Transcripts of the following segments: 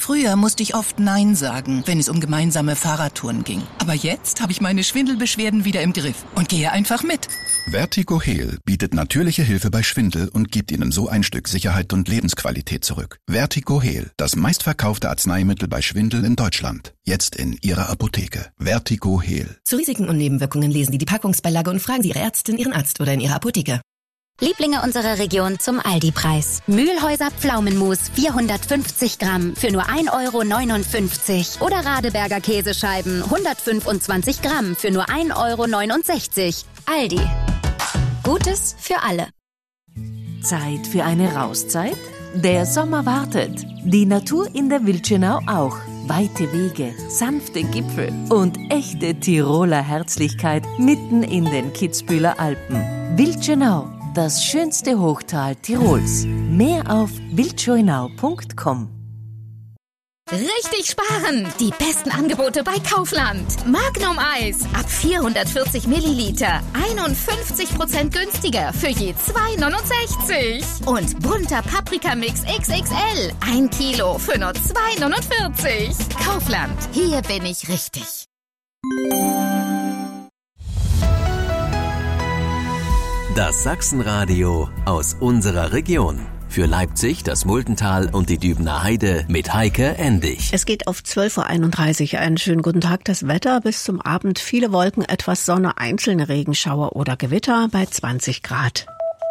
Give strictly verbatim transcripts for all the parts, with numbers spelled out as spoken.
Früher musste ich oft Nein sagen, wenn es um gemeinsame Fahrradtouren ging. Aber jetzt habe ich meine Schwindelbeschwerden wieder im Griff und gehe einfach mit. Vertigo-Heal bietet natürliche Hilfe bei Schwindel und gibt Ihnen so ein Stück Sicherheit und Lebensqualität zurück. Vertigo-Heal, das meistverkaufte Arzneimittel bei Schwindel in Deutschland. Jetzt in Ihrer Apotheke. Vertigo-Heal. Zu Risiken und Nebenwirkungen lesen Sie die Packungsbeilage und fragen Sie Ihre Ärztin, Ihren Arzt oder in Ihrer Apotheke. Lieblinge unserer Region zum Aldi-Preis. Mühlhäuser Pflaumenmus vierhundertfünfzig Gramm für nur ein Euro neunundfünfzig. Oder Radeberger Käsescheiben hundertfünfundzwanzig Gramm für nur ein Euro neunundsechzig. Aldi. Gutes für alle. Zeit für eine Rauszeit? Der Sommer wartet. Die Natur in der Wildschönau auch. Weite Wege, sanfte Gipfel und echte Tiroler Herzlichkeit mitten in den Kitzbüheler Alpen. Wildschönau, das schönste Hochtal Tirols. Mehr auf wildschönau punkt com. Richtig sparen! Die besten Angebote bei Kaufland. Magnum Eis ab vierhundertvierzig Milliliter. einundfünfzig Prozent günstiger für je zwei neunundsechzig. Und bunter Paprikamix X X L. Ein Kilo für nur zwei neunundvierzig. Kaufland. Hier bin ich richtig. Das Sachsenradio aus unserer Region. Für Leipzig, das Muldental und die Dübener Heide mit Heike Endig. Es geht auf zwölf Uhr einunddreißig. Einen schönen guten Tag. Das Wetter bis zum Abend. Viele Wolken, etwas Sonne, einzelne Regenschauer oder Gewitter bei zwanzig Grad.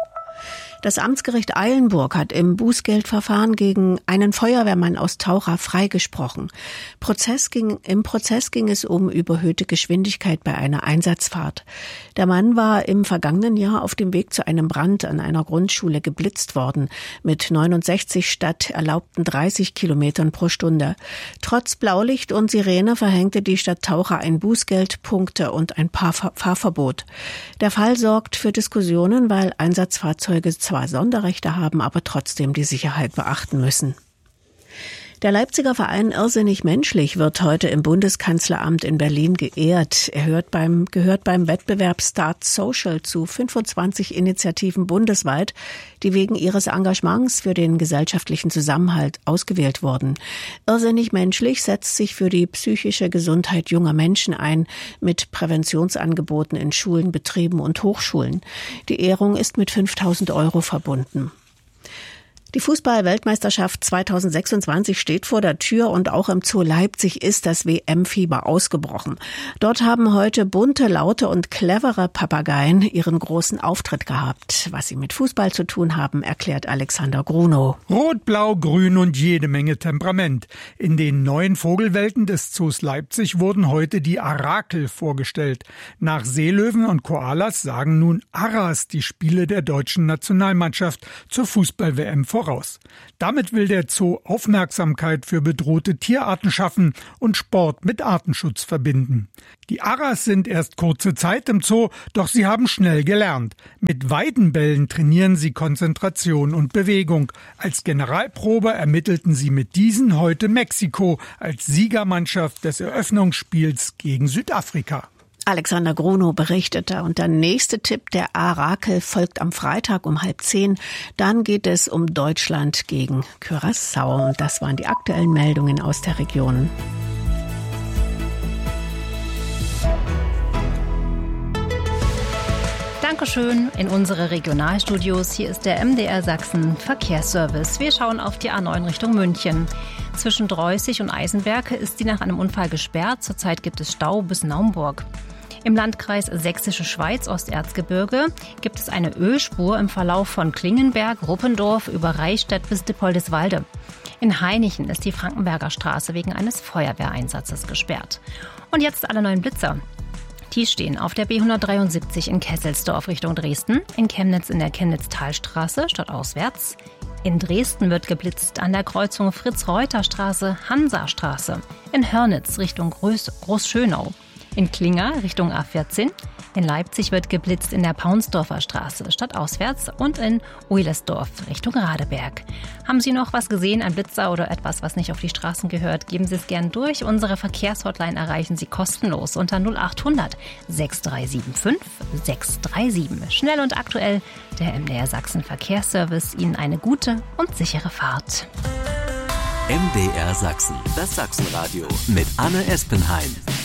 Das Amtsgericht Eilenburg hat im Bußgeldverfahren gegen einen Feuerwehrmann aus Taucha freigesprochen. Prozess ging, im Prozess ging es um überhöhte Geschwindigkeit bei einer Einsatzfahrt. Der Mann war im vergangenen Jahr auf dem Weg zu einem Brand an einer Grundschule geblitzt worden, mit neunundsechzig statt erlaubten dreißig Kilometern pro Stunde. Trotz Blaulicht und Sirene verhängte die Stadt Taucha ein Bußgeld, Punkte und ein Fahrverbot. Der Fall sorgt für Diskussionen, weil Einsatzfahrzeuge zwar Sonderrechte haben, aber trotzdem die Sicherheit beachten müssen. Der Leipziger Verein Irrsinnig Menschlich wird heute im Bundeskanzleramt in Berlin geehrt. Er hört beim, gehört beim Wettbewerb Start Social zu fünfundzwanzig Initiativen bundesweit, die wegen ihres Engagements für den gesellschaftlichen Zusammenhalt ausgewählt wurden. Irrsinnig Menschlich setzt sich für die psychische Gesundheit junger Menschen ein, mit Präventionsangeboten in Schulen, Betrieben und Hochschulen. Die Ehrung ist mit fünftausend Euro verbunden. Die Fußball-Weltmeisterschaft zweitausendsechsundzwanzig steht vor der Tür und auch im Zoo Leipzig ist das W M-Fieber ausgebrochen. Dort haben heute bunte, laute und clevere Papageien ihren großen Auftritt gehabt. Was sie mit Fußball zu tun haben, erklärt Alexander Grunow. Rot, Blau, Grün und jede Menge Temperament. In den neuen Vogelwelten des Zoos Leipzig wurden heute die Arakel vorgestellt. Nach Seelöwen und Koalas sagen nun Aras die Spiele der deutschen Nationalmannschaft zur Fußball-W M voraus. Damit will der Zoo Aufmerksamkeit für bedrohte Tierarten schaffen und Sport mit Artenschutz verbinden. Die Aras sind erst kurze Zeit im Zoo, doch sie haben schnell gelernt. Mit Weidenbällen trainieren sie Konzentration und Bewegung. Als Generalprobe ermittelten sie mit diesen heute Mexiko als Siegermannschaft des Eröffnungsspiels gegen Südafrika. Alexander Grunow berichtete. Und der nächste Tipp, der Arakel, folgt am Freitag um halb zehn. Dann geht es um Deutschland gegen Curaçao. Und das waren die aktuellen Meldungen aus der Region. Dankeschön in unsere Regionalstudios. Hier ist der M D R Sachsen Verkehrsservice. Wir schauen auf die A neun Richtung München. Zwischen Dreußig und Eisenberg ist sie nach einem Unfall gesperrt. Zurzeit gibt es Stau bis Naumburg. Im Landkreis Sächsische Schweiz, Osterzgebirge, gibt es eine Ölspur im Verlauf von Klingenberg, Ruppendorf über Reichstätt bis Dippoldiswalde. In Hainichen ist die Frankenberger Straße wegen eines Feuerwehreinsatzes gesperrt. Und jetzt alle neuen Blitzer. Die stehen auf der B hundertdreiundsiebzig in Kesselsdorf Richtung Dresden, in Chemnitz in der Chemnitz-Talstraße stadtauswärts. In Dresden wird geblitzt an der Kreuzung Fritz-Reuter-Straße, Hansa-Straße. In Hörnitz Richtung Groß- Großschönau. In Klinger Richtung A vierzehn. In Leipzig wird geblitzt in der Paunsdorfer Straße stadtauswärts und in Ohlesdorf Richtung Radeberg. Haben Sie noch was gesehen, ein Blitzer oder etwas, was nicht auf die Straßen gehört? Geben Sie es gern durch. Unsere Verkehrshotline erreichen Sie kostenlos unter null achthundert sechs drei sieben fünf sechs drei sieben. Schnell und aktuell, der M D R Sachsen Verkehrsservice. Ihnen eine gute und sichere Fahrt. M D R Sachsen, das Sachsenradio mit Anne Espenheim.